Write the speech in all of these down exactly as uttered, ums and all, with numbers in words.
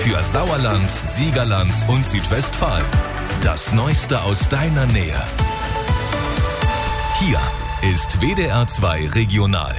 für Sauerland, Siegerland und Südwestfalen. Das Neueste aus deiner Nähe. Hier ist W D R zwei Regional.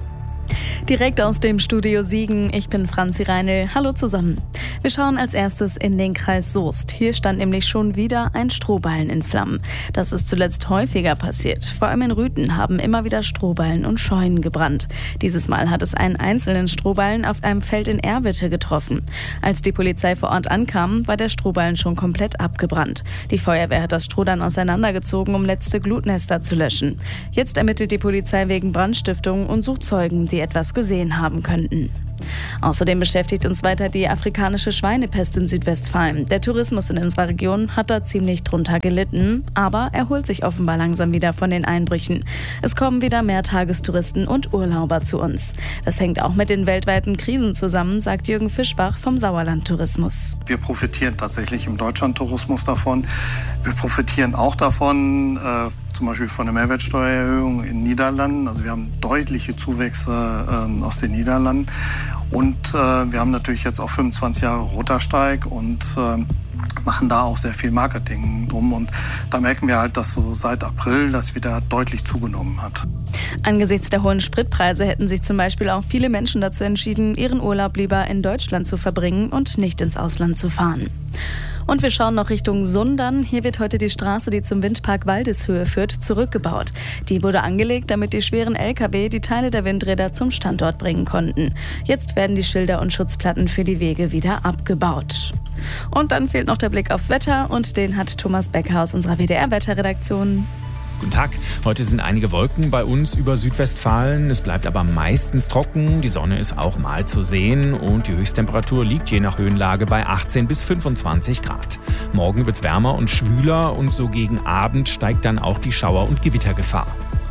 Direkt aus dem Studio Siegen, ich bin Franzi Reinl. Hallo zusammen. Wir schauen als erstes in den Kreis Soest. Hier stand nämlich schon wieder ein Strohballen in Flammen. Das ist zuletzt häufiger passiert. Vor allem in Rüthen haben immer wieder Strohballen und Scheunen gebrannt. Dieses Mal hat es einen einzelnen Strohballen auf einem Feld in Erwitte getroffen. Als die Polizei vor Ort ankam, war der Strohballen schon komplett abgebrannt. Die Feuerwehr hat das Stroh dann auseinandergezogen, um letzte Glutnester zu löschen. Jetzt ermittelt die Polizei wegen Brandstiftung und sucht Zeugen, die etwas gesehen haben könnten. Außerdem beschäftigt uns weiter die afrikanische Schweinepest in Südwestfalen. Der Tourismus in unserer Region hat da ziemlich drunter gelitten, aber erholt sich offenbar langsam wieder von den Einbrüchen. Es kommen wieder mehr Tagestouristen und Urlauber zu uns. Das hängt auch mit den weltweiten Krisen zusammen, sagt Jürgen Fischbach vom Sauerland Tourismus. Wir profitieren tatsächlich im Deutschlandtourismus davon. Wir profitieren auch davon, äh, zum Beispiel von der Mehrwertsteuererhöhung in den Niederlanden. Also wir haben deutliche Zuwächse äh, aus den Niederlanden. Und äh, wir haben natürlich jetzt auch fünfundzwanzig Jahre Rotersteig und äh, machen da auch sehr viel Marketing drum. Und da merken wir halt, dass so seit April das wieder deutlich zugenommen hat. Angesichts der hohen Spritpreise hätten sich zum Beispiel auch viele Menschen dazu entschieden, ihren Urlaub lieber in Deutschland zu verbringen und nicht ins Ausland zu fahren. Und wir schauen noch Richtung Sundern. Hier wird heute die Straße, die zum Windpark Waldeshöhe führt, zurückgebaut. Die wurde angelegt, damit die schweren L K W die Teile der Windräder zum Standort bringen konnten. Jetzt werden die Schilder und Schutzplatten für die Wege wieder abgebaut. Und dann fehlt noch der Blick aufs Wetter und den hat Thomas Becker aus unserer W D R-Wetterredaktion. Guten Tag. Heute sind einige Wolken bei uns über Südwestfalen. Es bleibt aber meistens trocken. Die Sonne ist auch mal zu sehen und die Höchsttemperatur liegt je nach Höhenlage bei achtzehn bis fünfundzwanzig Grad. Morgen wird's wärmer und schwüler und so gegen Abend steigt dann auch die Schauer- und Gewittergefahr.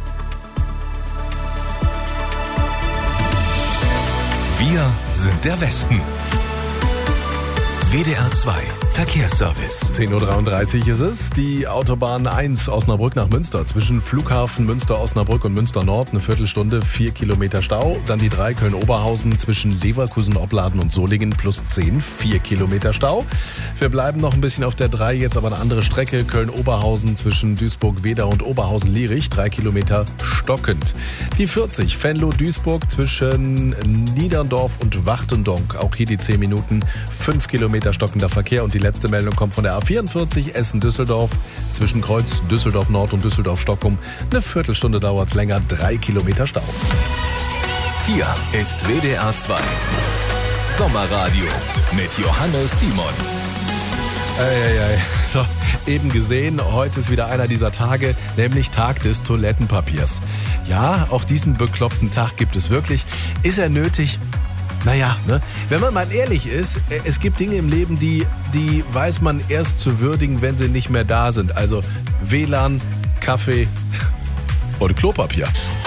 Wir sind der Westen. W D R zwei Verkehrsservice. zehn Uhr dreiunddreißig ist es. Die Autobahn eins Osnabrück nach Münster. Zwischen Flughafen Münster-Osnabrück und Münster-Nord eine Viertelstunde, vier Kilometer Stau. Dann die drei Köln-Oberhausen zwischen Leverkusen-Opladen und Solingen plus zehn, vier Kilometer Stau. Wir bleiben noch ein bisschen auf der drei, jetzt aber eine andere Strecke. Köln-Oberhausen zwischen Duisburg-Wedau und Oberhausen-Lierich, drei Kilometer stockend. Die vierzig Venlo-Duisburg zwischen Niederndorf und Wachtendonk. Auch hier die zehn Minuten, fünf Kilometer stockender Verkehr. Und die letzte Meldung kommt von der A vierundvierzig Essen-Düsseldorf. Zwischen Kreuz Düsseldorf-Nord und Düsseldorf-Stockholm. Eine Viertelstunde dauert es länger, drei Kilometer Stau. Hier ist W D R zwei Sommerradio mit Johannes Simon. Eieiei. So, eben gesehen, heute ist wieder einer dieser Tage, nämlich Tag des Toilettenpapiers. Ja, auch diesen bekloppten Tag gibt es wirklich. Ist er nötig? Naja, ne? Wenn man mal ehrlich ist, es gibt Dinge im Leben, die, die weiß man erst zu würdigen, wenn sie nicht mehr da sind. Also W L A N, Kaffee und Klopapier.